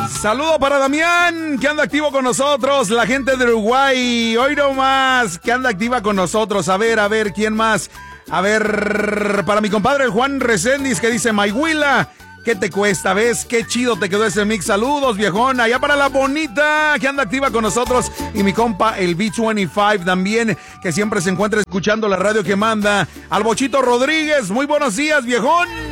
Saludo para Damián, que anda activo con nosotros. La gente de Uruguay, hoy nomás, que anda activa con nosotros. A ver, ¿quién más? A ver, para mi compadre el Juan Reséndiz, que dice, Mayhuila, ¿qué te cuesta? ¿Ves? Qué chido te quedó ese mix. Saludos, viejón. Allá para la bonita, que anda activa con nosotros. Y mi compa, el B25 también, que siempre se encuentra escuchando la radio que manda. Al Bochito Rodríguez, muy buenos días, viejón.